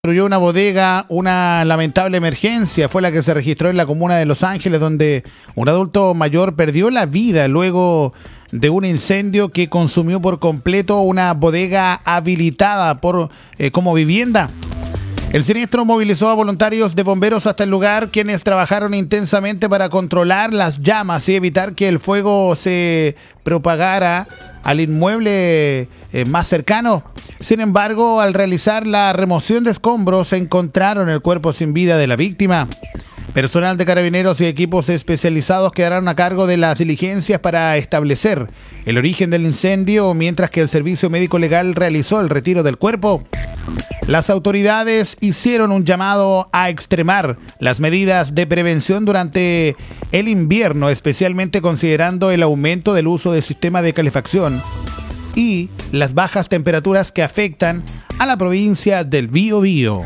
Destruyó una bodega. Una lamentable emergencia fue la que se registró en la comuna de Los Ángeles, donde un adulto mayor perdió la vida luego de un incendio que consumió por completo una bodega habilitada como vivienda. El siniestro movilizó a voluntarios de bomberos hasta el lugar, quienes trabajaron intensamente para controlar las llamas y evitar que el fuego se propagara al inmueble más cercano. Sin embargo, al realizar la remoción de escombros, se encontraron el cuerpo sin vida de la víctima. Personal de carabineros y equipos especializados quedarán a cargo de las diligencias para establecer el origen del incendio, mientras que el servicio médico legal realizó el retiro del cuerpo. Las autoridades hicieron un llamado a extremar las medidas de prevención durante el invierno, especialmente considerando el aumento del uso del sistema de calefacción y las bajas temperaturas que afectan a la provincia del Biobío.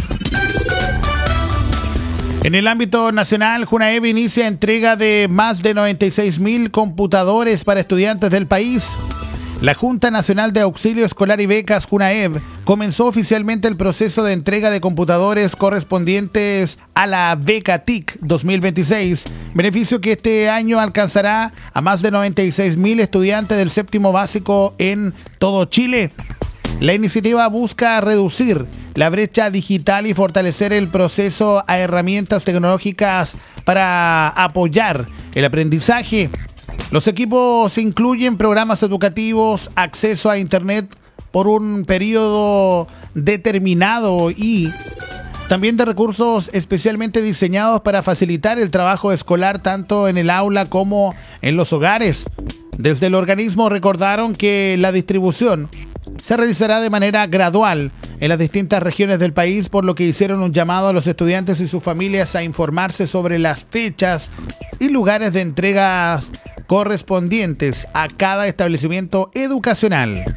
En el ámbito nacional, Junaev inicia entrega de más de 96.000 computadores para estudiantes del país. La Junta Nacional de Auxilio Escolar y Becas, Junaev, comenzó oficialmente el proceso de entrega de computadores correspondientes a la Beca TIC 2026, beneficio que este año alcanzará a más de 96.000 estudiantes del séptimo básico en todo Chile. La iniciativa busca reducir la brecha digital y fortalecer el proceso a herramientas tecnológicas para apoyar el aprendizaje. Los equipos incluyen programas educativos, acceso a Internet por un periodo determinado y también de recursos especialmente diseñados para facilitar el trabajo escolar tanto en el aula como en los hogares. Desde el organismo recordaron que la distribución se realizará de manera gradual en las distintas regiones del país, por lo que hicieron un llamado a los estudiantes y sus familias a informarse sobre las fechas y lugares de entregas correspondientes a cada establecimiento educacional.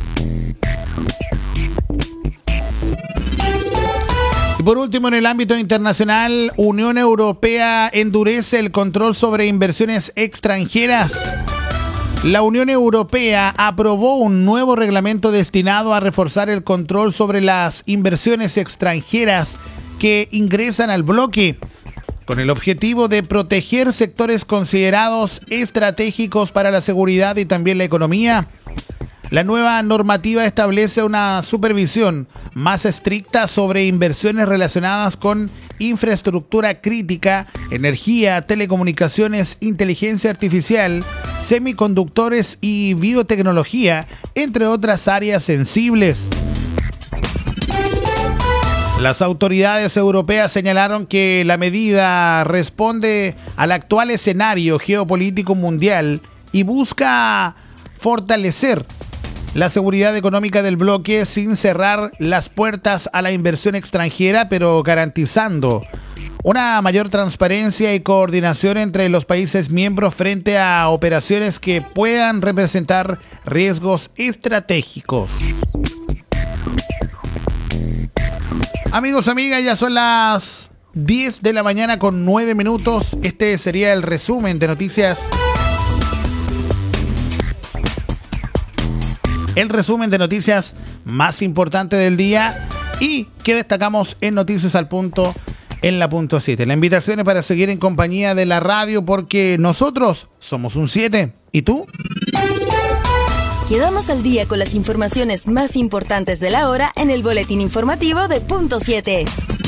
Y por último, en el ámbito internacional, Unión Europea endurece el control sobre inversiones extranjeras. La Unión Europea aprobó un nuevo reglamento destinado a reforzar el control sobre las inversiones extranjeras que ingresan al bloque, con el objetivo de proteger sectores considerados estratégicos para la seguridad y también la economía. La nueva normativa establece una supervisión más estricta sobre inversiones relacionadas con infraestructura crítica, energía, telecomunicaciones, inteligencia artificial, semiconductores y biotecnología, entre otras áreas sensibles. Las autoridades europeas señalaron que la medida responde al actual escenario geopolítico mundial y busca fortalecer la seguridad económica del bloque sin cerrar las puertas a la inversión extranjera, pero garantizando una mayor transparencia y coordinación entre los países miembros frente a operaciones que puedan representar riesgos estratégicos. Amigos, amigas, ya son las 10 de la mañana con 9 minutos. Este sería el resumen de noticias. El resumen de noticias más importante del día y que destacamos en Noticias al Punto en la punto 7. La invitación es para seguir en compañía de la radio porque nosotros somos un 7. ¿Y tú? Quedamos al día con las informaciones más importantes de la hora en el boletín informativo de Punto 7.